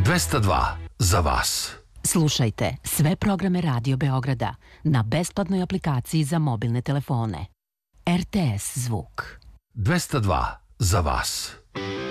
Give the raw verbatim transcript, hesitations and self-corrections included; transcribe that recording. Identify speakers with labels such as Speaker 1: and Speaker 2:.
Speaker 1: dvesta dva za vas.
Speaker 2: Slušajte sve programe Radio Beograda na besplatnoj aplikaciji za mobilne telefone. R T S Zvuk.
Speaker 1: dvesta dva za vas.